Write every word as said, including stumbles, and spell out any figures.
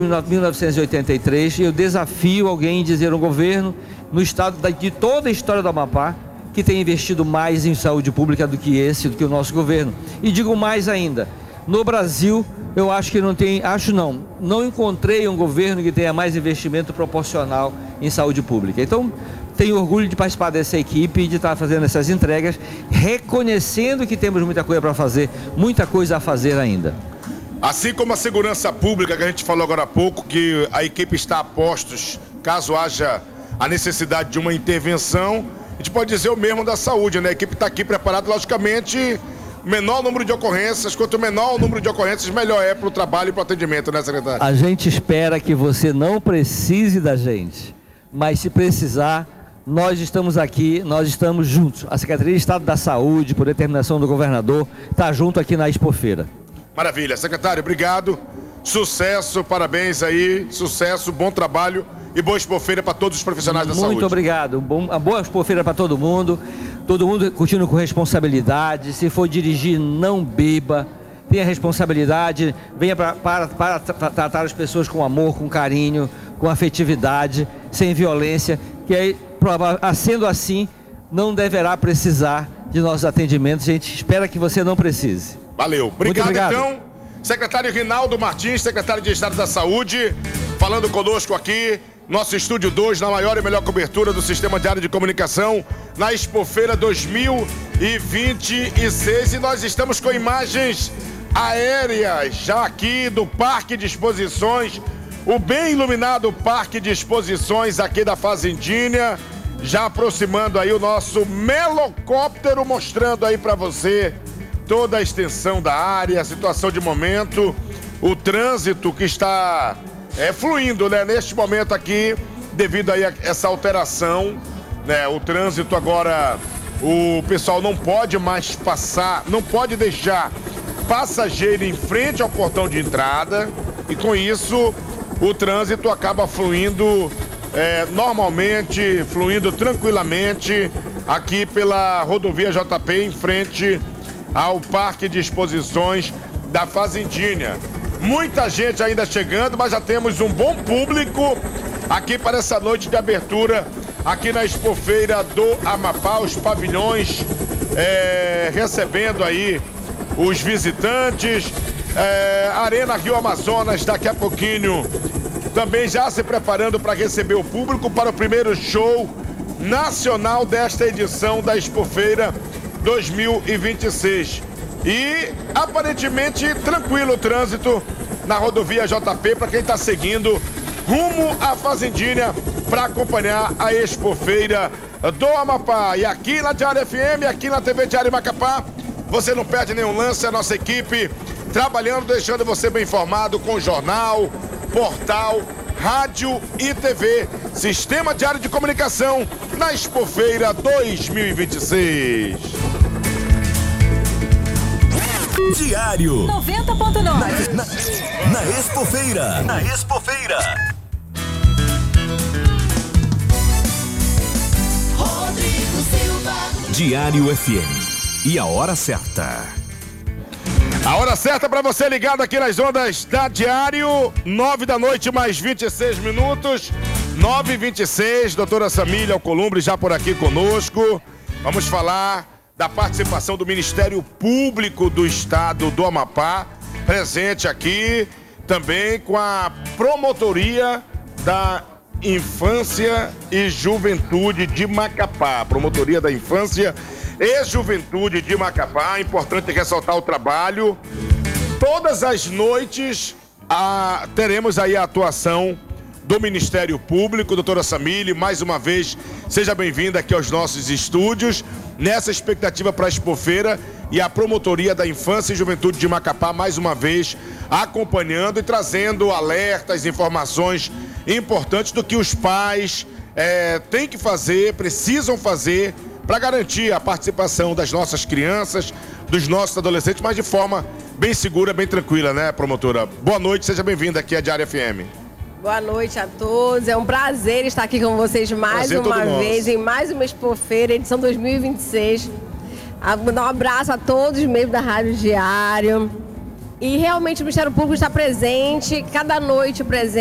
mil novecentos e oitenta e três, e eu desafio alguém a dizer um governo no estado de toda a história do Amapá que tem investido mais em saúde pública do que esse, do que o nosso governo. E digo mais ainda, no Brasil, eu acho que não tem, acho não, não encontrei um governo que tenha mais investimento proporcional em saúde pública. Então, tenho orgulho de participar dessa equipe e de estar fazendo essas entregas, reconhecendo que temos muita coisa para fazer, muita coisa a fazer ainda. Assim como a segurança pública, que a gente falou agora há pouco, que a equipe está a postos, caso haja a necessidade de uma intervenção, a gente pode dizer o mesmo da saúde, né? A equipe está aqui preparada, logicamente, menor número de ocorrências, quanto menor o número de ocorrências, melhor é para o trabalho e para o atendimento, né, secretário? A gente espera que você não precise da gente, mas se precisar, nós estamos aqui, nós estamos juntos. A Secretaria de Estado da Saúde, por determinação do governador, está junto aqui na Expofeira. Maravilha. Secretário, obrigado. Sucesso, parabéns aí, sucesso, bom trabalho e boa Expofeira para todos os profissionais da Muito saúde. Muito obrigado. Bom, a boa Expofeira para todo mundo. Todo mundo curtindo com responsabilidade. Se for dirigir, não beba. Tenha responsabilidade. Venha pra, para, para tratar as pessoas com amor, com carinho, com afetividade, sem violência. Que aí, sendo assim, não deverá precisar de nossos atendimentos. A gente espera que você não precise. Valeu. Obrigado, obrigado, então. Secretário Rinaldo Martins, secretário de Estado da Saúde, falando conosco aqui, nosso Estúdio dois, na maior e melhor cobertura do Sistema Diário de Comunicação, na Expofeira dois mil e vinte e seis. E nós estamos com imagens aéreas, já aqui do Parque de Exposições, o bem iluminado Parque de Exposições aqui da Fazendinha, já aproximando aí o nosso melocóptero, mostrando aí para você toda a extensão da área, a situação de momento, o trânsito que está é, fluindo, né, neste momento aqui, devido aí a essa alteração, né, o trânsito agora, o pessoal não pode mais passar, não pode deixar passageiro em frente ao portão de entrada, e com isso o trânsito acaba fluindo é, normalmente, fluindo tranquilamente aqui pela rodovia J P em frente ao Parque de Exposições da Fazendinha. Muita gente ainda chegando, mas já temos um bom público aqui para essa noite de abertura aqui na Expofeira do Amapá, os pavilhões é, recebendo aí os visitantes, é, Arena Rio Amazonas daqui a pouquinho também já se preparando para receber o público para o primeiro show nacional desta edição da Expofeira dois mil e vinte e seis. E aparentemente tranquilo o trânsito na rodovia J P para quem está seguindo rumo à Fazendinha para acompanhar a Expofeira do Amapá. E aqui na Diário F M, aqui na T V Diário Macapá, você não perde nenhum lance, a nossa equipe trabalhando, deixando você bem informado com jornal, portal, rádio e T V. Sistema Diário de Comunicação na Expofeira dois mil e vinte e seis. Diário noventa ponto nove. Na, na, na Expofeira. Na Expofeira. Rodrigo Silva. Diário F M. E a hora certa. A hora certa para você ligado aqui nas ondas da Diário, nove da noite mais vinte e seis minutos, nove e vinte e seis, doutora Samília Alcolumbre já por aqui conosco. Vamos falar da participação do Ministério Público do Estado do Amapá, presente aqui também com a Promotoria da Infância e Juventude de Macapá, Promotoria da Infância e Juventude de Macapá. É importante ressaltar o trabalho. Todas as noites a, teremos aí a atuação do Ministério Público. Doutora Samília, mais uma vez, seja bem-vinda aqui aos nossos estúdios, nessa expectativa para a Expofeira, e a Promotoria da Infância e Juventude de Macapá, mais uma vez, acompanhando e trazendo alertas, informações importantes do que os pais é, têm que fazer, precisam fazer, para garantir a participação das nossas crianças, dos nossos adolescentes, mas de forma bem segura, bem tranquila, né, promotora? Boa noite, seja bem-vinda aqui à Diário F M. Boa noite a todos, é um prazer estar aqui com vocês mais prazer uma vez, nosso. Em mais uma Expofeira, edição dois mil e vinte e seis. Mandar um abraço a todos os membros da Rádio Diário. E realmente o Ministério Público está presente, cada noite presente.